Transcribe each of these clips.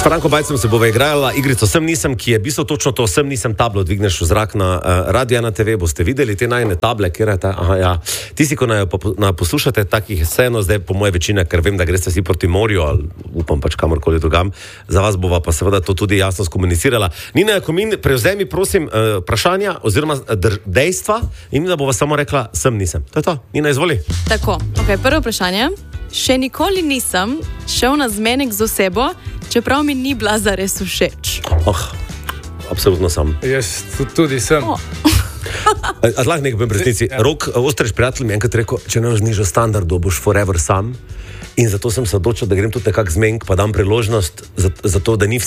Franko Bajcem se bova igrala igrico Sem nisem, ki je bistvo točno to, sem nisem tablo dvigneš v zrak na Radio na TV, boste videli te najne table, kjer je ta, tisti, ko poslušate takih vseeno, zdaj po moje večine, ker vem, da greste si proti morju, ali upam pač kamorkoli drugam, za vas bova pa seveda to tudi jasno skomunicirala. Nina Jakomin, prevzemi prosim vprašanja oziroma dejstva in da bova samo rekla, sem nisem. To je to. Nina, izvoli. Tako, prvo vprašanje. Še nikoli nisem šel na zmenek z osebo, čeprav mi ni bila zares všeč. Absolutno sem. Jaz tudi sem. Lahko nekaj povem resnici. Rok, Ostreš prijatelj mi je enkrat rekel, če ne zniža standardu, boš forever sam. In zato sem se odločil, da grem tudi nekak zmenk, pa dam priložnost za to, da ni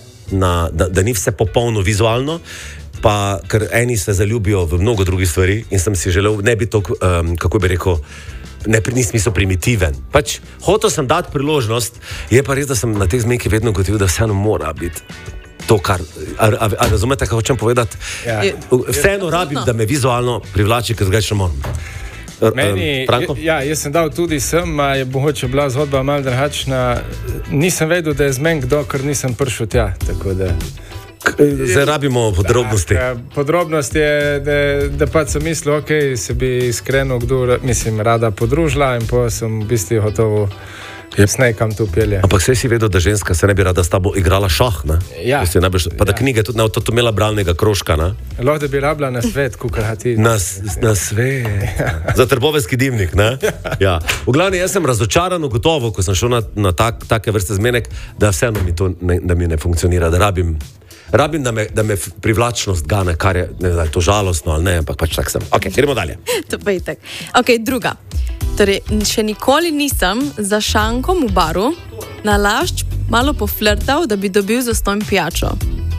vse popolno vizualno, pa ker eni se zaljubijo v mnogo drugih stvari in sem si želel, ne bi to, kako bi rekel, ni smisel primitiven. Pač, hotel sem dati priložnost, je pa res, da sem na teh zmenki vedno gotovil, da vseeno mora biti to, kar... A razumete, kaj hočem povedati? Ja. Vseeno rabim, da me vizualno privlači, ker drugače moram. Jaz sem dal tudi sem, je mogoče bila zgodba malo drugačna. Nisem vedel, da je zmenk, dokler nisem prišel tja, tako da... Zdaj rabimo podrobnosti. Podrobnost je, da pač sem mislil, se bi iskreno rada podružila in pa sem v bistvu hotovo snejkam tu pelje. Ampak saj si vedel, da ženska se ne bi rada s tabo igrala šah, ne? Ja. Pa da knjige tudi ne to imela bralnega krožka, ne? Lahko da bi rabila na svet, kukaj ti. Na svet. Za Trboveljski dimnik, ne? Ja. V glavni, jaz sem razočaran, gotovo, ko sem šel na take vrste zmenek, da vseeno da mi ne funkcionira, da rabim, da me privlačnost gane, kar je, ne vem, to žalostno ali ne, ampak pač tak sem. Gremo dalje. To pa je tak. Druga. Torej, še nikoli nisem za šankom v baru nalašč malo poflirtal, da bi dobil zastonj pijačo.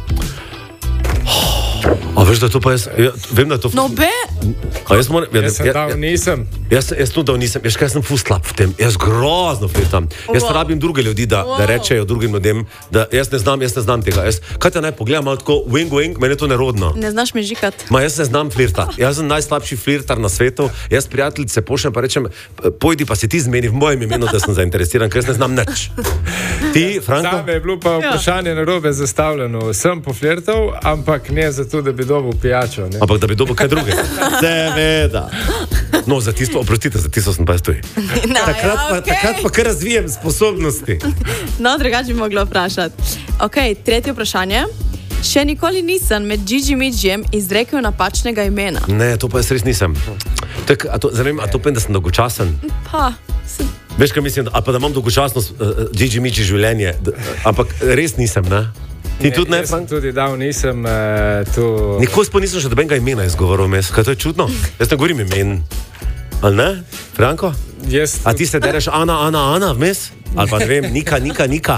A veš, da to pa jaz... Vem, da to... Jaz sem dal nisem. Jaz tudi dal nisem. Jaz sem ful slab v tem. Jaz grozno flirtam. Jaz rabim druge ljudi, da rečejo drugim ljudem, da jaz ne znam tega. Kaj te naj pogledam malo tako wing, meni je to nerodno. Ne znaš me žikat. Jaz ne znam flirtati. Jaz sem najslabši flirtar na svetu. Jaz prijateljice pošljem pa rečem, pojdi pa si ti zmeni v mojem imenu, da sem zainteresiran, ker jaz ne znam nič. Ti, Franko? Zame je bilo pa vprašanje narobe zastavljeno. Sem poflirtal, ampak ne zato, da bi dobil pijačo. Ne? Ampak da bi dobil kaj drugega. Seveda. No, za tisto sem pa jaz tuji. Takrat pa kar razvijem sposobnosti. No, drugače bi mogla vprašati. Tretje vprašanje. Še nikoli nisem med Gigi Midžijem izrekel napačnega imena. Ne, to pa jaz res nisem. A to povem, da sem dolgočasen? Veš, kaj mislim, ali pa da imam dolgočasnost Gigi Midži življenje, ampak res nisem, ne? Ti tudi ne? Jaz sem tudi dal, nisem tu... Nikoli sploh nisem še dobenega imena izgovoril mes. Kaj to je čudno? Jaz ne govorim imen. Ali ne, Franko? A ti se dereš Ana vmes? Ali pa ne vem, Nika.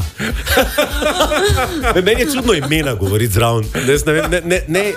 Meni je čudno imena govoriti zraven. Jaz ne vem, ne.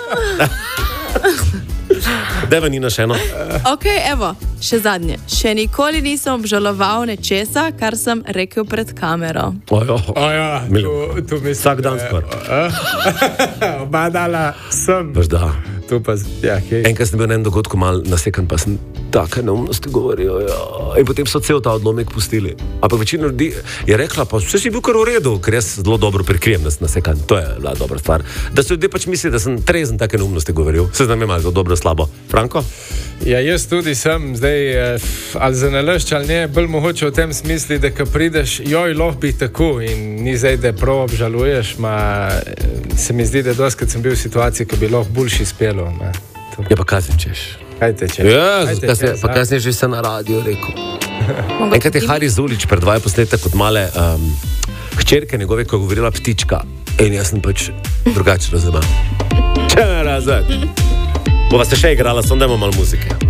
Deva Nina še eno. Še zadnje. Še nikoli nisem obžaloval nečesa, kar sem rekel pred kamero. Tu mislim. Vsak dan skor. Obadala sem. Veš da. Enkrat sem bil na enem dogodku mal nasekan, pa sem take neumnosti govoril. In potem so cel ta odlomek pustili. Ampak večina ljudi je rekla, pa vse si bil kar v redu, ker jaz zelo dobro prikrijem, da sem nasekan. To je bila dobra stvar. Da se ljudje pač misli, da sem trezen take neumnosti govoril. Se znam je malo dobro, slabo. Franko? Ja, jaz tudi sem zdaj, ali za nalašč ali ne, bolj mogoče v tem smisli, da ko prideš, lahko bi tako in ni zdaj, da prav obžaluješ, se mi zdi, da doskrat sem bil v situaciji, ko bi lahko boljši spelo. Ja, pa kaj se češ? Kaj te češ? Ja, pa kaj si že se na radio rekel? Enkrat je Hari Zulić predvajal posnetek kot male hčerke njegove, ko je govorila ptička. In jaz sem pač drugače razumel. Če ne razumem. Bova se še igrala, samo dajmo malo muzike.